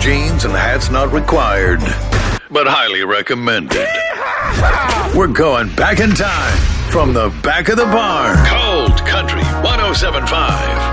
jeans and hats not required, but highly recommended. We're going back in time from the back of the barn. Cold Country 107.5.